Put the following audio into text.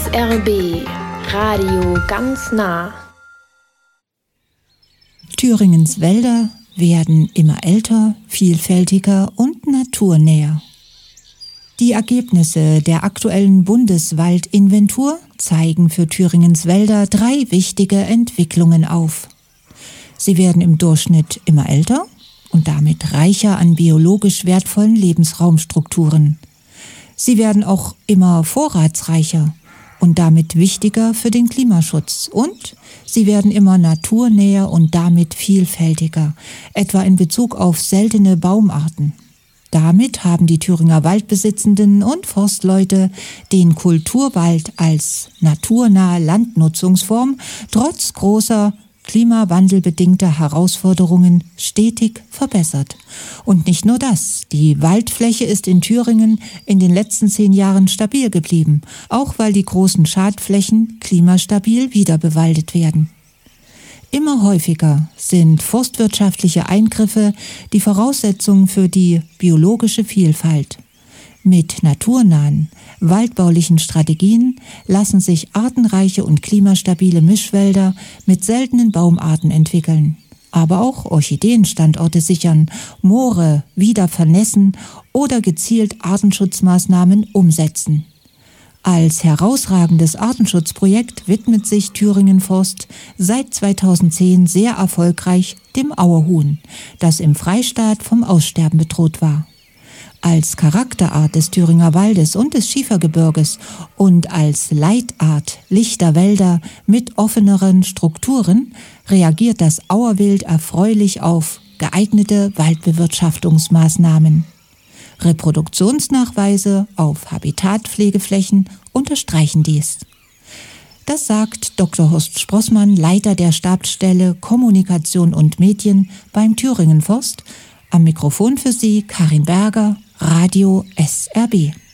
SRB Radio ganz nah. Thüringens Wälder werden immer älter, vielfältiger und naturnäher. Die Ergebnisse der aktuellen Bundeswaldinventur zeigen für Thüringens Wälder 3 wichtige Entwicklungen auf. Sie werden im Durchschnitt immer älter und damit reicher an biologisch wertvollen Lebensraumstrukturen. Sie werden auch immer vorratsreicher und damit wichtiger für den Klimaschutz. Und sie werden immer naturnäher und damit vielfältiger, etwa in Bezug auf seltene Baumarten. Damit haben die Thüringer Waldbesitzenden und Forstleute den Kulturwald als naturnahe Landnutzungsform trotz großer klimawandelbedingter Herausforderungen stetig verbessert. Und nicht nur das, die Waldfläche ist in Thüringen in den letzten 10 Jahren stabil geblieben, auch weil die großen Schadflächen klimastabil wiederbewaldet werden. Immer häufiger sind forstwirtschaftliche Eingriffe die Voraussetzung für die biologische Vielfalt. Mit naturnahen, waldbaulichen Strategien lassen sich artenreiche und klimastabile Mischwälder mit seltenen Baumarten entwickeln, aber auch Orchideenstandorte sichern, Moore wieder vernässen oder gezielt Artenschutzmaßnahmen umsetzen. Als herausragendes Artenschutzprojekt widmet sich Thüringen Forst seit 2010 sehr erfolgreich dem Auerhuhn, das im Freistaat vom Aussterben bedroht war. Als Charakterart des Thüringer Waldes und des Schiefergebirges und als Leitart lichter Wälder mit offeneren Strukturen reagiert das Auerwild erfreulich auf geeignete Waldbewirtschaftungsmaßnahmen. Reproduktionsnachweise auf Habitatpflegeflächen unterstreichen dies. Das sagt Dr. Horst Sprossmann, Leiter der Stabsstelle Kommunikation und Medien beim Thüringen Forst. Am Mikrofon für Sie Karin Berger, Radio SRB.